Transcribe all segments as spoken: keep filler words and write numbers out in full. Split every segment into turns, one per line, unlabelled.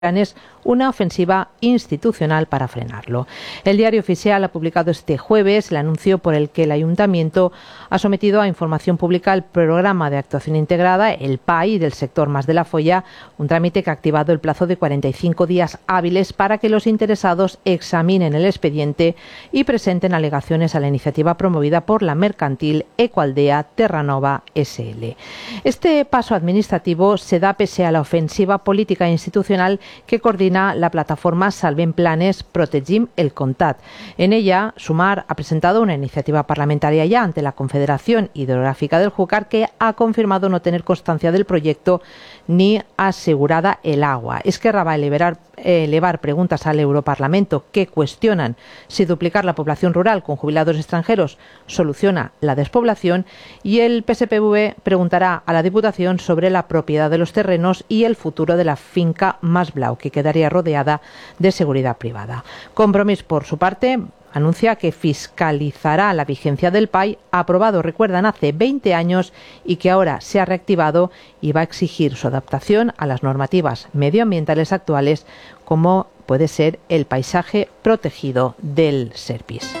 es una ofensiva institucional para frenarlo. El Diario Oficial ha publicado este jueves el anuncio por el que el Ayuntamiento ha sometido a información pública el Programa de Actuación Integrada, el P A I, del sector Mas de la Folla, un trámite que ha activado el plazo de cuarenta y cinco días hábiles para que los interesados examinen el expediente y presenten alegaciones a la iniciativa promovida por la mercantil Ecoaldea Terranova S L. Este paso administrativo se da pese a la ofensiva política e institucional que coordina la plataforma Salvem Planes Protegim el Comtat. En ella, Sumar ha presentado una iniciativa parlamentaria ya ante la Confederación Hidrográfica del Júcar, que ha confirmado no tener constancia del proyecto ni asegurada el agua. Esquerra va a elevar, elevar preguntas al Europarlamento que cuestionan si duplicar la población rural con jubilados extranjeros soluciona la despoblación, y el P S P V preguntará a la Diputación sobre la propiedad de los terrenos y el futuro de la finca Mas Blau, que quedaría rodeada de seguridad privada. Compromís, por su parte, anuncia que fiscalizará la vigencia del P A I, aprobado, recuerdan, hace veinte años y que ahora se ha reactivado, y va a exigir su adaptación a las normativas medioambientales actuales, como puede ser el paisaje protegido del Serpis.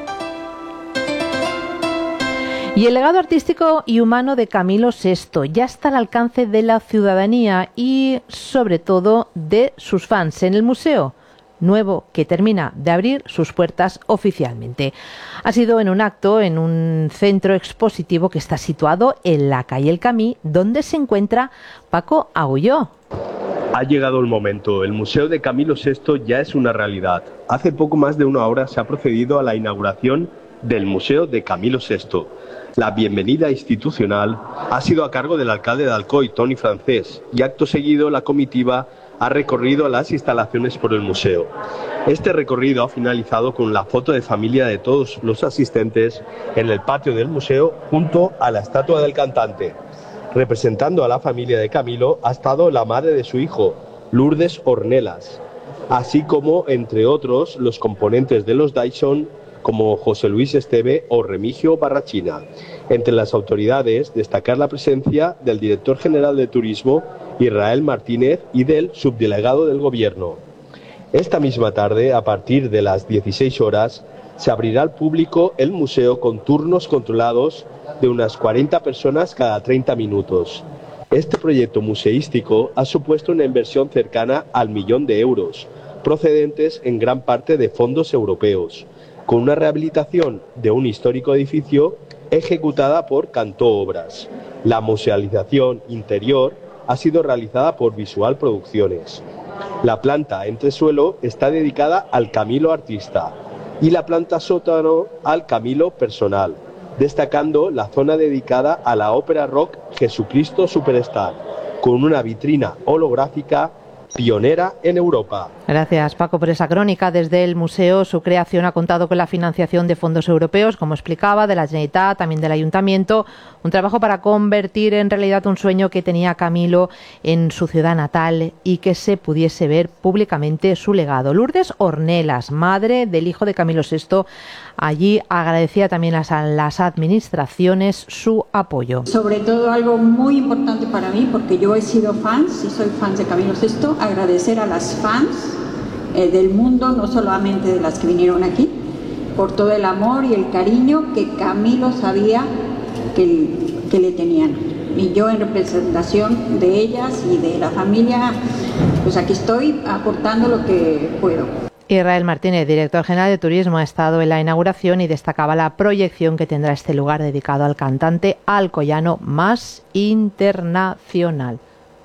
Y el legado artístico y humano de Camilo sexto ya está al alcance de la ciudadanía y, sobre todo, de sus fans en el museo nuevo que termina de abrir sus puertas oficialmente. Ha sido en un acto en un centro expositivo que está situado en la calle El Camí, donde se encuentra Paco Agulló.
Ha llegado el momento. El Museo de Camilo sexto ya es una realidad. Hace poco más de una hora se ha procedido a la inauguración del Museo de Camilo sexto. La bienvenida institucional ha sido a cargo del alcalde de Alcoy, Toni Francés, y acto seguido la comitiva ha recorrido las instalaciones por el museo. Este recorrido ha finalizado con la foto de familia de todos los asistentes en el patio del museo junto a la estatua del cantante. Representando a la familia de Camilo ha estado la madre de su hijo, Lourdes Ornelas, así como, entre otros, los componentes de los Dyson, como José Luis Esteve o Remigio Barrachina. Entre las autoridades, destacar la presencia del director general de Turismo, Israel Martínez, y del subdelegado del Gobierno. Esta misma tarde, a partir de las dieciséis horas, se abrirá al público el museo con turnos controlados de unas cuarenta personas cada treinta minutos. Este proyecto museístico ha supuesto una inversión cercana al millón de euros, procedentes en gran parte de fondos europeos, con una rehabilitación de un histórico edificio ejecutada por Cantó Obras. La musealización interior ha sido realizada por Visual Producciones. La planta entresuelo está dedicada al Camilo artista y la planta sótano al Camilo personal, destacando la zona dedicada a la ópera rock Jesucristo Superstar, con una vitrina holográfica pionera en Europa.
Gracias, Paco, por esa crónica. Desde el museo, su creación ha contado con la financiación de fondos europeos, como explicaba, de la Generalitat, también del Ayuntamiento, un trabajo para convertir en realidad un sueño que tenía Camilo en su ciudad natal y que se pudiese ver públicamente su legado. Lourdes Ornelas, madre del hijo de Camilo sexto, allí agradecía también a las administraciones su apoyo.
Sobre todo algo muy importante para mí, porque yo he sido fan, sí soy fan de Camilo sexto, agradecer a las fans eh, del mundo, no solamente de las que vinieron aquí, por todo el amor y el cariño que Camilo sabía que, que le tenían. Y yo, en representación de ellas y de la familia, pues aquí estoy aportando lo que puedo.
Israel Martínez, director general de Turismo, ha estado en la inauguración y destacaba la proyección que tendrá este lugar dedicado al cantante alcoyano más internacional.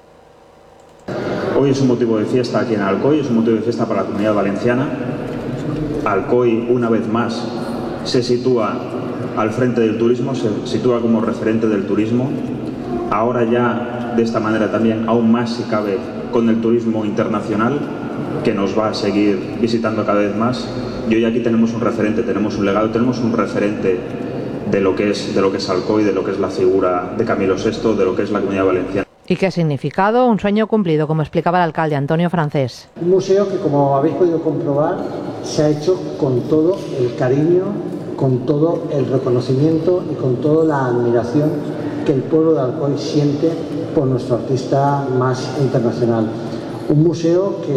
Hoy es un motivo de fiesta aquí en Alcoy, es un motivo de fiesta para la Comunidad Valenciana. Alcoy, una vez más, se sitúa al frente del turismo, se sitúa como referente del turismo. Ahora ya, de esta manera también, aún más si cabe, con el turismo internacional, que nos va a seguir visitando cada vez más. Y hoy aquí tenemos un referente, tenemos un legado, tenemos un referente de lo que es, de lo que es Alcoy, de lo que es la figura de Camilo sexto, de lo que es la Comunidad Valenciana.
¿Y qué ha significado? Un sueño cumplido, como explicaba el alcalde Antonio Francés.
Un museo que, como habéis podido comprobar, se ha hecho con todo el cariño, con todo el reconocimiento y con toda la admiración que el pueblo de Alcoy siente por nuestro artista más internacional. un museo que